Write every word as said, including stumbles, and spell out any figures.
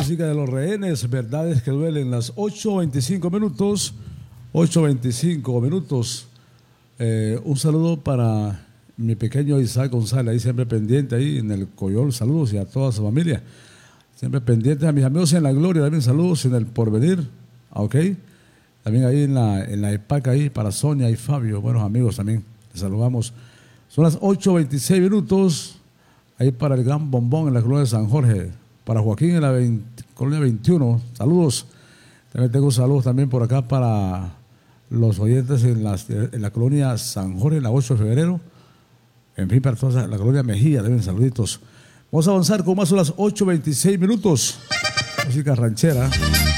música de los rehenes, verdades que duelen, las ocho veinticinco minutos, ocho veinticinco minutos. Eh, un saludo para mi pequeño Isaac González, ahí siempre pendiente, ahí en el Coyol, saludos, y a toda su familia. Siempre pendiente a mis amigos en la Gloria, también saludos en el Porvenir, ok. También ahí en la, en la EPAC, ahí para Sonia y Fabio, buenos amigos también, les saludamos. Son las ocho veintiséis minutos, ahí para el Gran Bombón en la colonia de San Jorge, para Joaquín en la veinte, colonia veintiuno, saludos. También tengo saludos también por acá para los oyentes en, las, en la colonia San Jorge, en la ocho de febrero, en fin, para toda la colonia Mejía, también saluditos. Vamos a avanzar con más, son las ocho veintiséis minutos, música ranchera.